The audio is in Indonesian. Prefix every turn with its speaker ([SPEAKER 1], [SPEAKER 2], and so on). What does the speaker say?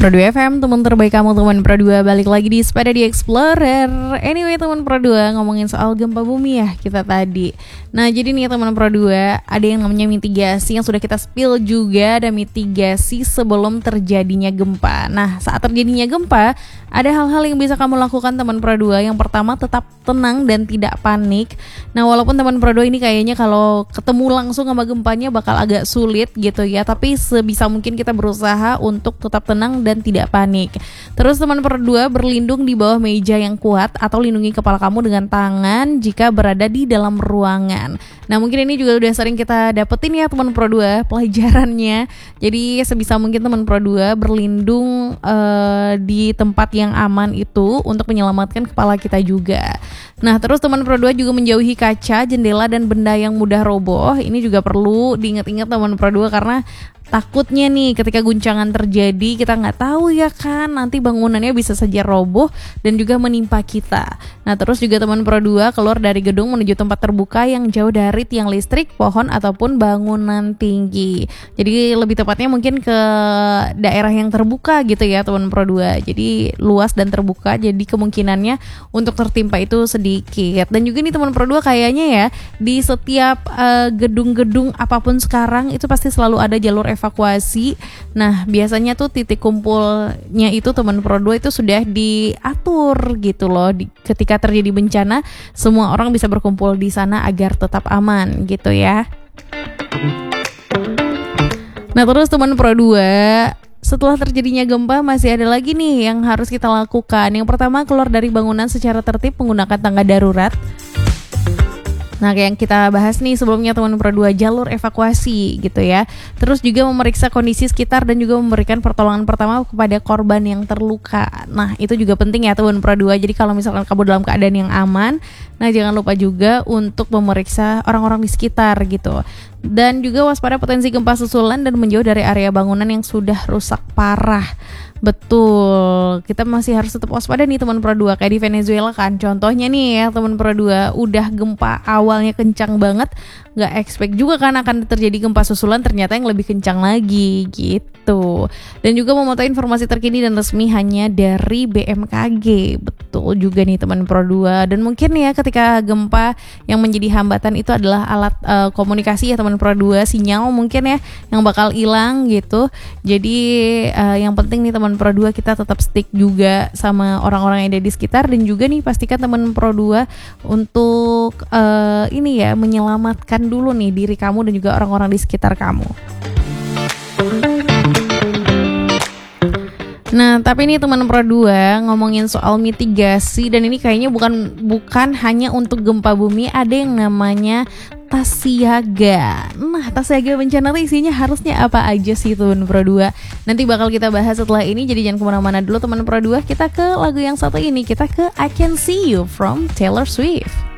[SPEAKER 1] Pro 2 FM, teman terbaik kamu, teman Pro 2, balik lagi di Sepeda di Explorer. Anyway, teman Pro 2, ngomongin soal gempa bumi ya kita tadi. Nah, jadi nih teman Pro 2, ada yang namanya mitigasi yang sudah kita spill juga, ada mitigasi sebelum terjadinya gempa. Nah, saat terjadinya gempa, ada hal-hal yang bisa kamu lakukan teman Pro 2. Yang pertama, tetap tenang dan tidak panik. Nah, walaupun teman Pro 2 ini kayaknya kalau ketemu langsung sama gempanya bakal agak sulit gitu ya, tapi sebisa mungkin kita berusaha untuk tetap tenang dan tidak panik. Terus teman Pro 2, berlindung di bawah meja yang kuat atau lindungi kepala kamu dengan tangan jika berada di dalam ruangan. Nah, mungkin ini juga udah sering kita dapetin ya teman Pro 2 pelajarannya. Jadi sebisa mungkin teman Pro 2 berlindung di tempat yang aman itu untuk menyelamatkan kepala kita juga. Nah, terus teman Pro 2 juga menjauhi kaca, jendela dan benda yang mudah roboh. Ini juga perlu diingat-ingat teman Pro 2 karena takutnya nih ketika guncangan terjadi kita nggak tahu ya kan, nanti bangunannya bisa saja roboh dan juga menimpa kita. Nah, terus juga teman Pro 2 keluar dari gedung menuju tempat terbuka yang jauh dari tiang listrik, pohon ataupun bangunan tinggi. Jadi lebih tepatnya mungkin ke daerah yang terbuka gitu ya teman Pro 2. Jadi luas dan terbuka, jadi kemungkinannya untuk tertimpa itu sedikit. Dan juga nih teman Pro 2 kayaknya ya di setiap gedung-gedung apapun sekarang itu pasti selalu ada jalur evakuasi. Nah, biasanya tuh titik kumpulnya itu teman Pro 2 itu sudah diatur gitu loh. Ketika terjadi bencana, semua orang bisa berkumpul di sana agar tetap aman gitu ya. Nah, terus teman Pro 2, setelah terjadinya gempa masih ada lagi nih yang harus kita lakukan. Yang pertama, keluar dari bangunan secara tertib menggunakan tangga darurat. Nah, kayak yang kita bahas nih sebelumnya teman Pro 2, jalur evakuasi gitu ya. Terus juga memeriksa kondisi sekitar dan juga memberikan pertolongan pertama kepada korban yang terluka. Nah, itu juga penting ya teman Pro 2. Jadi kalau misalkan kamu dalam keadaan yang aman, nah jangan lupa juga untuk memeriksa orang-orang di sekitar gitu. Dan juga waspada potensi gempa susulan dan menjauh dari area bangunan yang sudah rusak parah. Betul, kita masih harus tetap waspada nih teman Pro 2. Kayak di Venezuela kan, contohnya nih ya teman Pro 2, udah gempa awalnya kencang banget, gak expect juga kan akan terjadi gempa susulan, ternyata yang lebih kencang lagi gitu. Dan juga memantau informasi terkini dan resmi hanya dari BMKG. Betul juga nih teman Pro 2. Dan mungkin ya ketika gempa yang menjadi hambatan itu adalah alat komunikasi ya teman Pro 2, sinyal mungkin ya yang bakal hilang gitu. Jadi yang penting nih teman Pro 2, kita tetap stick juga sama orang-orang yang ada di sekitar. Dan juga nih pastikan teman Pro 2 untuk ini ya, menyelamatkan dulu nih diri kamu dan juga orang-orang di sekitar kamu. Nah, tapi ini teman Pro 2 ngomongin soal mitigasi, dan ini kayaknya bukan hanya untuk gempa bumi, ada yang namanya tas siaga. Nah, tas siaga bencana tuh isinya harusnya apa aja sih teman Pro 2? Nanti bakal kita bahas setelah ini, jadi jangan kemana-mana dulu teman Pro 2. Kita ke lagu yang satu ini, kita ke I Can See You from Taylor Swift.